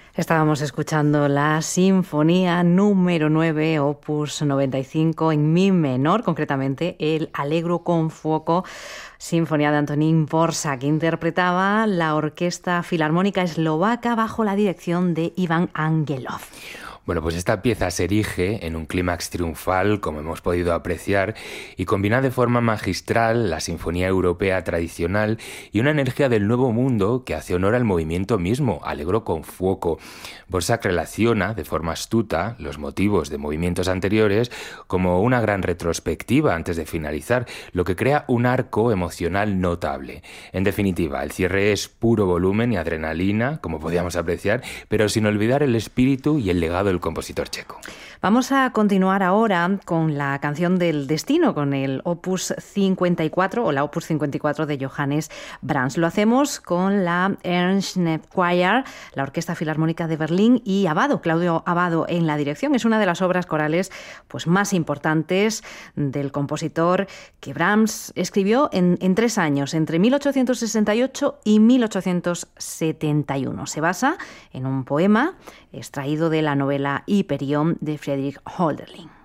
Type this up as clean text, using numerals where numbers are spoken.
Estábamos escuchando la Sinfonía número 9, opus 95, en mi menor, concretamente el Allegro con fuoco, sinfonía de Antonín Dvořák, que interpretaba la Orquesta Filarmónica Eslovaca bajo la dirección de Iván Angelov. Bueno, pues esta pieza se erige en un clímax triunfal, como hemos podido apreciar, y combina de forma magistral la sinfonía europea tradicional y una energía del Nuevo Mundo que hace honor al movimiento mismo, Allegro con fuoco. Dvořák relaciona de forma astuta los motivos de movimientos anteriores como una gran retrospectiva antes de finalizar, lo que crea un arco emocional notable. En definitiva, el cierre es puro volumen y adrenalina, como podíamos apreciar, pero sin olvidar el espíritu y el legado del compositor checo. Vamos a continuar ahora con la canción del destino, con el opus 54 o la opus 54 de Johannes Brahms. Lo hacemos con la Ernst Choir, la Orquesta Filarmónica de Berlín, y Abbado, Claudio Abbado en la dirección. Es una de las obras corales pues más importantes del compositor, que Brahms escribió en 3 años, entre 1868 y 1871. Se basa en un poema extraído de la novela Hiperión de Friedrich Hölderlin.